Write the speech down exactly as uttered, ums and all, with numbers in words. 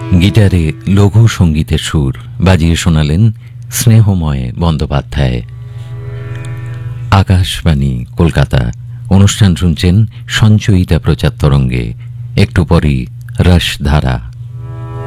গিটারে লঘু সঙ্গীতের সুর বাজিয়ে শোনালেন স্নেহময় বন্দ্যোপাধ্যায়। আকাশবাণী কলকাতা। অনুষ্ঠান শুনছেন সঞ্চয়িতা প্রচার তরঙ্গে। একটু পরই রসধারা।